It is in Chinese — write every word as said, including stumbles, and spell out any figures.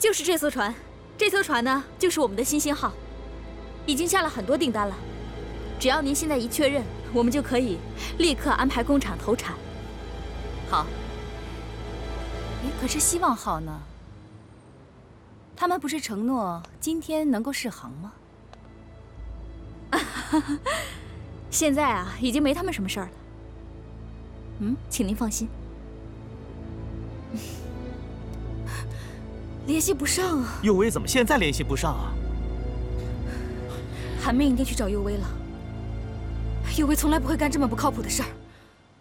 就是这艘船，这艘船呢，就是我们的新星号，已经下了很多订单了。只要您现在一确认，我们就可以立刻安排工厂投产。 好。哎，可是希望号呢？他们不是承诺今天能够试航吗？ 现在啊，已经没他们什么事儿了。嗯，请您放心。联系不上啊！ 佑薇怎么现在联系不上啊？ 韩明一定去找佑薇了。佑薇从来不会干这么不靠谱的事儿。